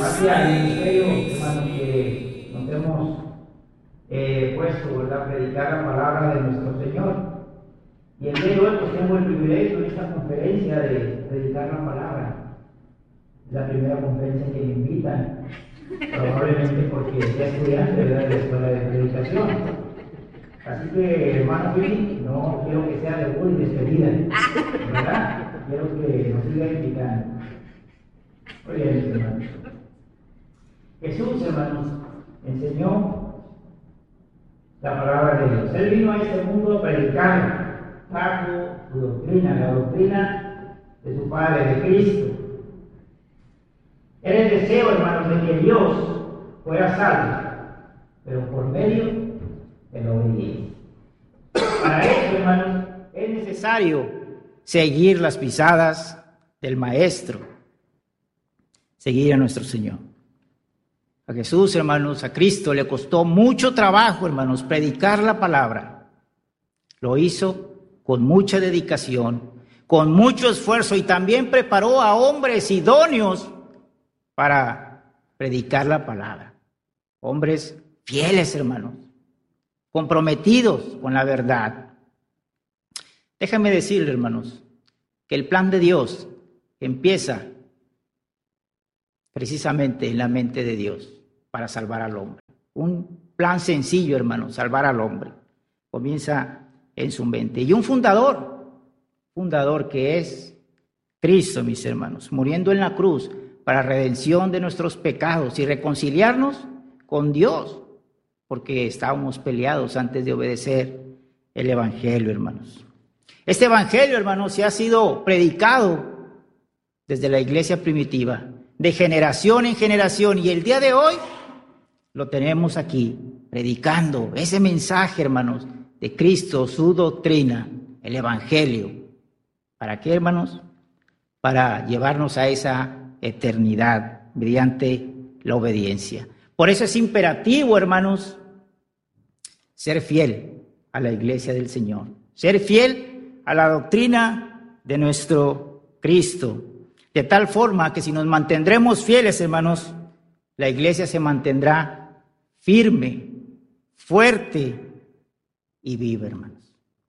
base al ministerio, hermanos, que nos hemos puesto, ¿verdad?, a predicar la palabra de nuestro Señor. Y el día de hoy pues tengo el privilegio en esta conferencia de predicar la palabra. Es la primera conferencia que me invitan, probablemente porque sea estudiante, ¿verdad?, de la escuela de predicación. Así que, hermano Fili, no quiero que sea debut y despedida, ¿verdad? Quiero que nos siga invitando. Muy bien, mis hermanos. Jesús, hermanos, enseñó la palabra de Dios. Él vino a este mundo a predicar, trajo su doctrina, la doctrina de su Padre, de Cristo. Era el deseo, hermanos, de que Dios fuera salvo, pero por medio de la obediencia. Para eso, hermanos, es necesario seguir las pisadas del Maestro, seguir a nuestro Señor. A Jesús, hermanos, a Cristo le costó mucho trabajo, hermanos, predicar la palabra. Lo hizo con mucha dedicación, con mucho esfuerzo, y también preparó a hombres idóneos para predicar la palabra. Hombres fieles, hermanos, comprometidos con la verdad. Déjame decirle, hermanos, que el plan de Dios empieza precisamente en la mente de Dios para salvar al hombre. Un plan sencillo, hermanos, salvar al hombre. Comienza en su mente. Y un fundador que es Cristo, mis hermanos, muriendo en la cruz para redención de nuestros pecados y reconciliarnos con Dios, porque estábamos peleados antes de obedecer el Evangelio, hermanos. Este Evangelio, hermanos, se ha sido predicado desde la iglesia primitiva, de generación en generación, y el día de hoy lo tenemos aquí, predicando ese mensaje, hermanos, de Cristo, su doctrina, el Evangelio. ¿Para qué, hermanos? Para llevarnos a esa eternidad mediante la obediencia. Por eso es imperativo, hermanos, ser fiel a la iglesia del Señor, ser fiel a la doctrina de nuestro Cristo, de tal forma que si nos mantendremos fieles, hermanos, la iglesia se mantendrá firme, fuerte y viva, hermanos.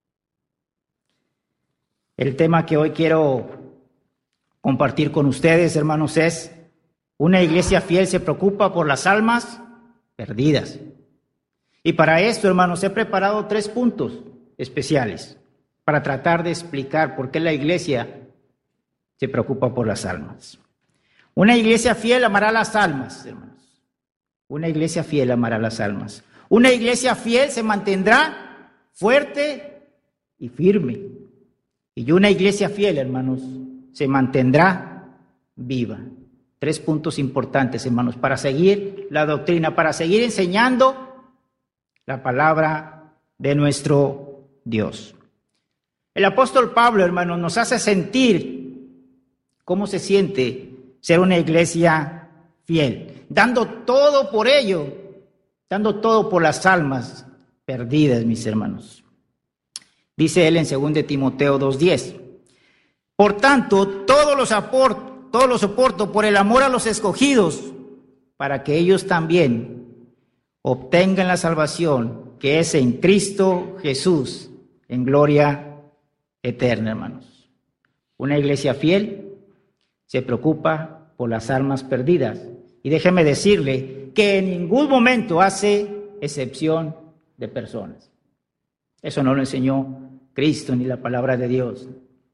El tema que hoy quiero compartir con ustedes, hermanos, es: una iglesia fiel se preocupa por las almas perdidas. Y para esto, hermanos, he preparado 3 puntos especiales para tratar de explicar por qué la iglesia se preocupa por las almas. Una iglesia fiel amará las almas, hermanos. Una iglesia fiel amará las almas. Una iglesia fiel se mantendrá fuerte y firme. Y una iglesia fiel, hermanos, se mantendrá viva. 3 puntos importantes, hermanos, para seguir la doctrina, para seguir enseñando la palabra de nuestro Dios. El apóstol Pablo, hermanos, nos hace sentir cómo se siente ser una iglesia fiel, dando todo por ello, dando todo por las almas perdidas, mis hermanos. Dice él en 2 Timoteo 2:10: por tanto, todo lo soporto por el amor a los escogidos, para que ellos también obtengan la salvación que es en Cristo Jesús, en gloria eterna, hermanos. Una iglesia fiel se preocupa por las almas perdidas. Y déjeme decirle que en ningún momento hace excepción de personas. Eso no lo enseñó Cristo ni la palabra de Dios.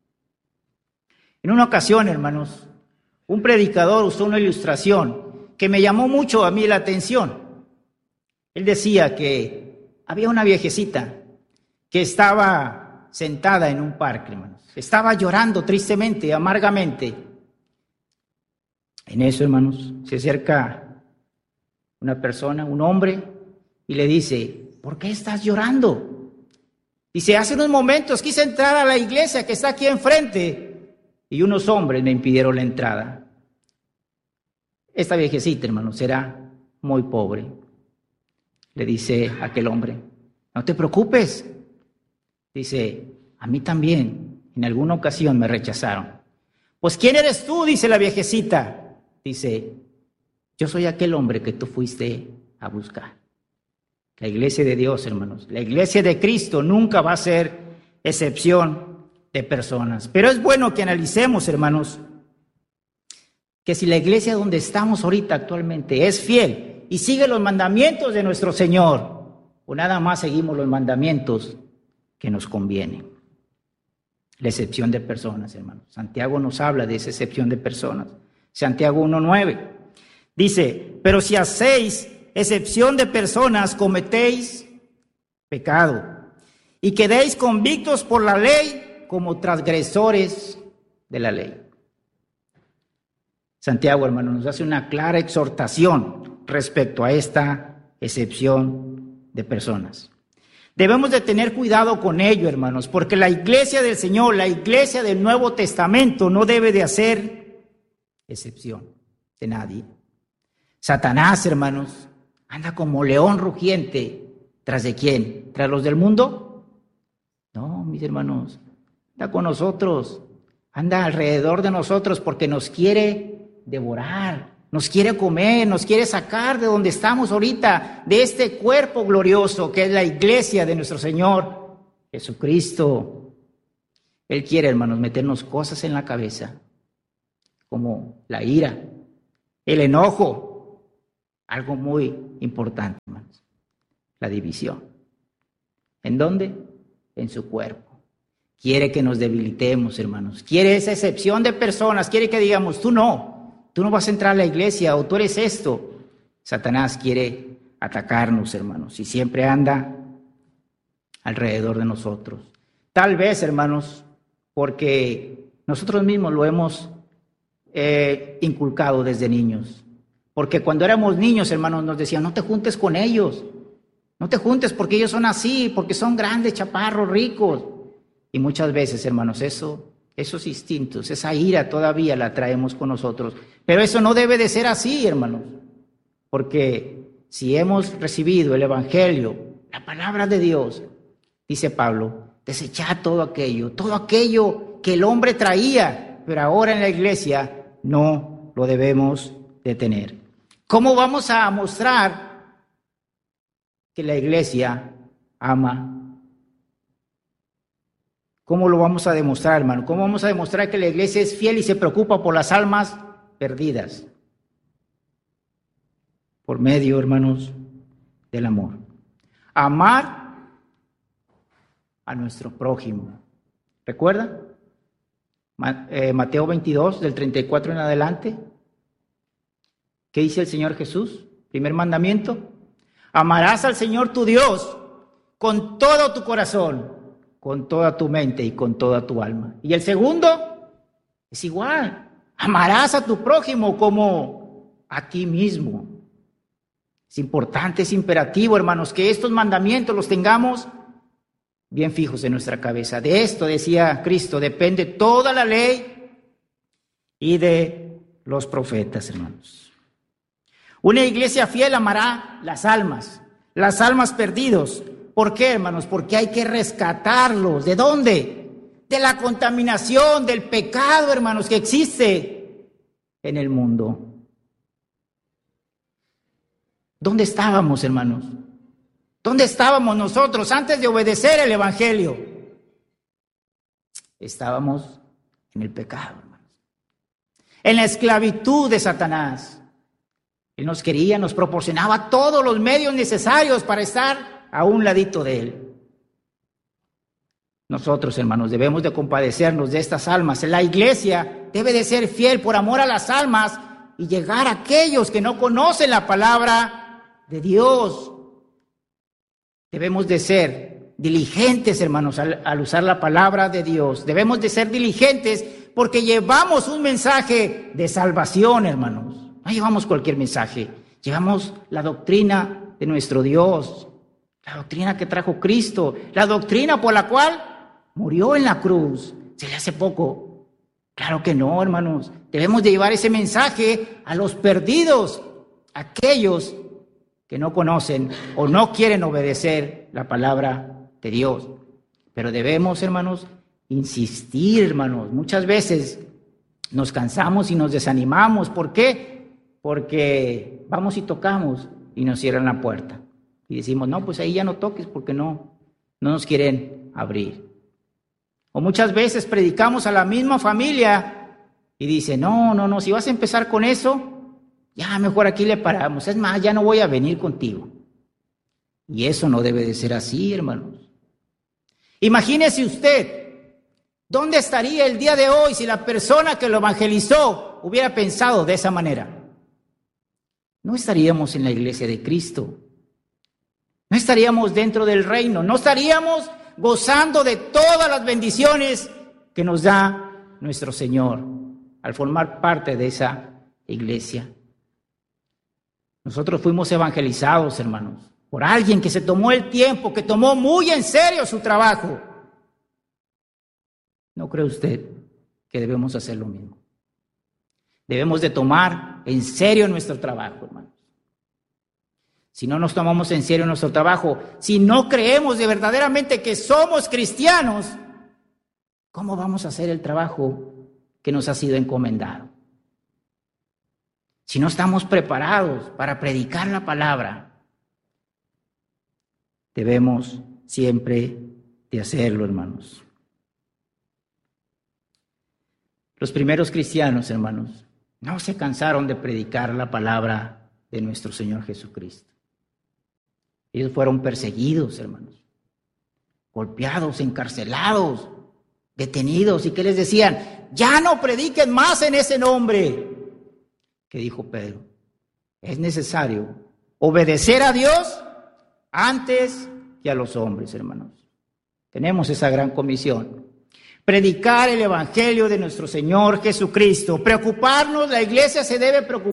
En una ocasión, hermanos, un predicador usó una ilustración que me llamó mucho a mí la atención. Él decía que había una viejecita que estaba sentada en un parque, hermanos. Estaba llorando tristemente, amargamente. En eso, hermanos, se acerca una persona, un hombre, y le dice: ¿por qué estás llorando? Dice: hace unos momentos quise entrar a la iglesia que está aquí enfrente y unos hombres me impidieron la entrada. Esta viejecita, hermanos, era muy pobre. Le dice aquel hombre: no te preocupes. Dice: a mí también, en alguna ocasión me rechazaron. Pues ¿quién eres tú? Dice la viejecita. Dice: Yo soy aquel hombre que tú fuiste a buscar. La iglesia de Dios, hermanos, la iglesia de Cristo nunca va a ser excepción de personas. Pero es bueno que analicemos, hermanos, que si la iglesia donde estamos ahorita actualmente es fiel y sigue los mandamientos de nuestro Señor, o nada más seguimos los mandamientos que nos convienen. La excepción de personas, hermanos. Santiago nos habla de esa excepción de personas. Santiago 1:9 dice: pero si hacéis excepción de personas, cometéis pecado y quedéis convictos por la ley como transgresores de la ley. Santiago, hermano, nos hace una clara exhortación respecto a esta excepción de personas. Debemos de tener cuidado con ello, hermanos, porque la iglesia del Señor, la iglesia del Nuevo Testamento, no debe de hacer excepción de nadie. Satanás, hermanos, anda como león rugiente. ¿Tras de quién? ¿Tras los del mundo? No, mis hermanos, anda con nosotros, anda alrededor de nosotros porque nos quiere devorar, nos quiere comer, nos quiere sacar de donde estamos ahorita, de este cuerpo glorioso que es la iglesia de nuestro Señor Jesucristo. Él quiere, hermanos, meternos cosas en la cabeza, como la ira, el enojo, algo muy importante, hermanos, la división. ¿En dónde? En su cuerpo. Quiere que nos debilitemos, hermanos. Quiere esa excepción de personas, quiere que digamos, tú no vas a entrar a la iglesia o tú eres esto. Satanás quiere atacarnos, hermanos, y siempre anda alrededor de nosotros. Tal vez, hermanos, porque nosotros mismos lo hemos inculcado desde niños. Porque cuando éramos niños, hermanos, nos decían, no te juntes con ellos. No te juntes porque ellos son así, porque son grandes, chaparros, ricos. Y muchas veces, hermanos, esos instintos, esa ira todavía la traemos con nosotros. Pero eso no debe de ser así, hermanos. Porque si hemos recibido el Evangelio, la palabra de Dios, dice Pablo, desechad todo aquello que el hombre traía, pero ahora en la iglesia no lo debemos de tener. ¿Cómo vamos a mostrar que la iglesia ama? ¿Cómo lo vamos a demostrar, hermano? ¿Cómo vamos a demostrar que la iglesia es fiel y se preocupa por las almas perdidas? Por medio, hermanos, del amor. Amar a nuestro prójimo. ¿Recuerdan? Mateo 22, del 34 en adelante. ¿Qué dice el Señor Jesús? Primer mandamiento. Amarás al Señor tu Dios con todo tu corazón, con toda tu mente y con toda tu alma. Y el segundo es igual. Amarás a tu prójimo como a ti mismo. Es importante, es imperativo, hermanos, que estos mandamientos los tengamos bien fijos en nuestra cabeza. De esto, decía Cristo, depende toda la ley y de los profetas, hermanos. Una iglesia fiel amará las almas perdidos. ¿Por qué, hermanos? Porque hay que rescatarlos. ¿De dónde? De la contaminación, del pecado, hermanos, que existe en el mundo. ¿Dónde estábamos, hermanos? ¿Dónde estábamos nosotros antes de obedecer el Evangelio? Estábamos en el pecado, hermanos. En la esclavitud de Satanás. Él nos proporcionaba todos los medios necesarios para estar a un ladito de él. Nosotros, hermanos, debemos de compadecernos de estas almas. La iglesia debe de ser fiel por amor a las almas y llegar a aquellos que no conocen la palabra de Dios. Debemos de ser diligentes, hermanos, al usar la palabra de Dios. Debemos de ser diligentes porque llevamos un mensaje de salvación, hermanos. No llevamos cualquier mensaje, llevamos la doctrina de nuestro Dios, la doctrina que trajo Cristo, la doctrina por la cual murió en la cruz. ¿Se le hace poco? Claro que no, hermanos. Debemos de llevar ese mensaje a los perdidos, aquellos que no conocen o no quieren obedecer la palabra de Dios. Pero debemos, hermanos, insistir, hermanos. Muchas veces nos cansamos y nos desanimamos. ¿Por qué? porque vamos y tocamos y nos cierran la puerta. Y decimos, no, pues ahí ya no toques porque no nos quieren abrir. O muchas veces predicamos a la misma familia y dice, no, si vas a empezar con eso, ya mejor aquí le paramos. Es más, ya no voy a venir contigo. Y eso no debe de ser así, hermanos. Imagínese usted, ¿dónde estaría el día de hoy si la persona que lo evangelizó hubiera pensado de esa manera? No estaríamos en la iglesia de Cristo. No estaríamos dentro del reino. No estaríamos gozando de todas las bendiciones que nos da nuestro Señor al formar parte de esa iglesia. Nosotros fuimos evangelizados, hermanos, por alguien que se tomó el tiempo, que tomó muy en serio su trabajo. ¿No cree usted que debemos hacer lo mismo? Debemos de tomar en serio nuestro trabajo, hermanos. Si no nos tomamos en serio nuestro trabajo, si no creemos de verdaderamente que somos cristianos, ¿cómo vamos a hacer el trabajo que nos ha sido encomendado? Si no estamos preparados para predicar la palabra, debemos siempre de hacerlo, hermanos. Los primeros cristianos, hermanos, no se cansaron de predicar la palabra de nuestro Señor Jesucristo. Ellos fueron perseguidos, hermanos, golpeados, encarcelados, detenidos. ¿Y qué les decían? Ya no prediquen más en ese nombre. ¿Qué dijo Pedro? Es necesario obedecer a Dios antes que a los hombres, hermanos. Tenemos esa gran comisión. Predicar el evangelio de nuestro Señor Jesucristo. Preocuparnos, la iglesia se debe preocupar